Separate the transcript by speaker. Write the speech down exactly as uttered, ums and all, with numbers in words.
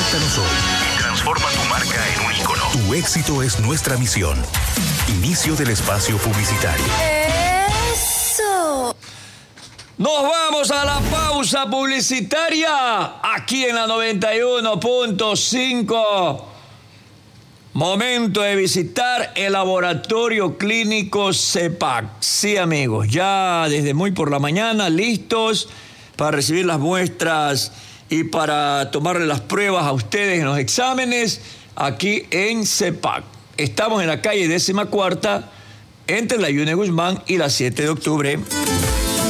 Speaker 1: Contáctanos hoy y transforma tu marca en un ícono. Tu éxito es nuestra misión. Inicio del espacio publicitario.
Speaker 2: ¡Eso!
Speaker 3: Nos vamos a la pausa publicitaria aquí en la noventa y uno punto cinco. Momento de visitar el laboratorio clínico CEPAC. Sí, amigos, ya desde muy por la mañana listos para recibir las muestras y para tomarle las pruebas a ustedes en los exámenes aquí en CEPAC. Estamos en la calle décima cuarta, entre la Yune Guzmán y la siete de octubre.